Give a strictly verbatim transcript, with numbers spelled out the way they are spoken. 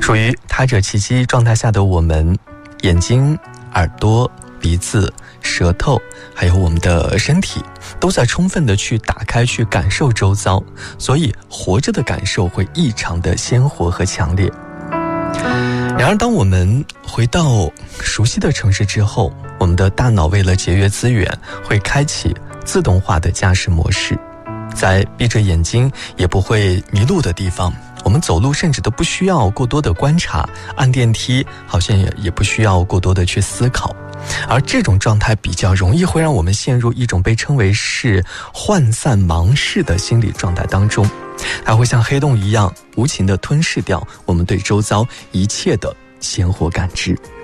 属于他者其机状态下的我们，眼睛、耳朵、鼻子、舌头还有我们的身体都在充分的去打开去感受周遭，所以活着的感受会异常的鲜活和强烈。然而当我们回到熟悉的城市之后，我们的大脑为了节约资源会开启自动化的驾驶模式，在闭着眼睛也不会迷路的地方，我们走路甚至都不需要过多的观察，按电梯好像也也不需要过多的去思考。而这种状态比较容易会让我们陷入一种被称为是涣散茫视的心理状态当中，它会像黑洞一样无情地吞噬掉我们对周遭一切的鲜活感知。